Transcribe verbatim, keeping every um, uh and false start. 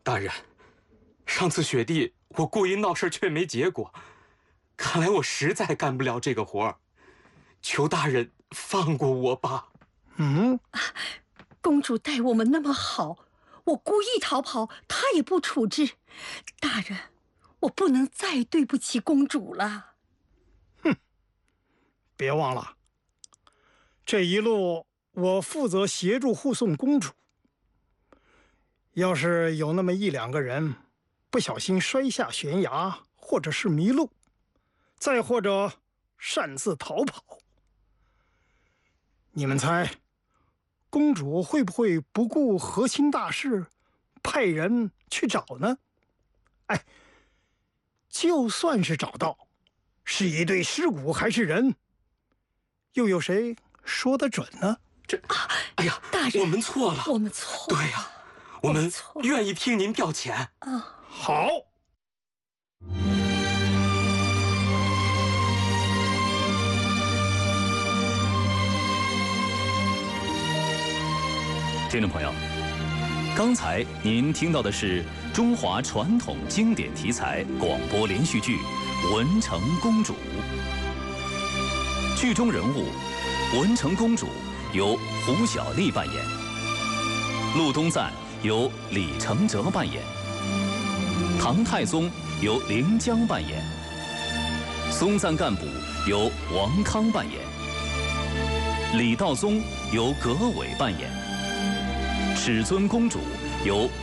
大人，上次雪地我故意闹事却没结果，看来我实在干不了这个活儿，求大人放过我吧。 嗯， 公主待我们那么好，我故意逃跑，她也不处置。大人，我不能再对不起公主了。 哼，别忘了，这一路我负责协助护送公主。要是有那么一两个人不小心摔下悬崖，或者是迷路，再或者擅自逃跑，你们猜，公主会不会不顾和亲大事，派人去找呢？哎，就算是找到，是一堆尸骨还是人，又有谁说得准呢？ 这，哎呀， 大人， 我们错了， 我们错了。 对呀，我们愿意听您调遣。 啊， 好。 听众朋友，刚才您听到的是中华传统经典题材广播连续剧《文成公主》。剧中人物文成公主由胡小丽扮演，陆东赞由李承哲扮演，唐太宗由凌江扮演，松赞干部由王康扮演，李道宗由葛伟扮演，尺尊公主由